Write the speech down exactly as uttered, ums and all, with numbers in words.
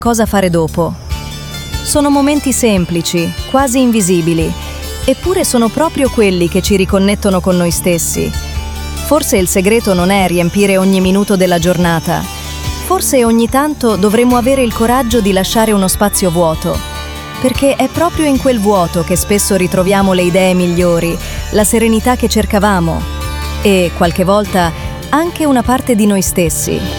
cosa fare dopo. Sono momenti semplici, quasi invisibili, eppure sono proprio quelli che ci riconnettono con noi stessi. Forse il segreto non è riempire ogni minuto della giornata. Forse ogni tanto dovremmo avere il coraggio di lasciare uno spazio vuoto, perché è proprio in quel vuoto che spesso ritroviamo le idee migliori, la serenità che cercavamo e, qualche volta, anche una parte di noi stessi.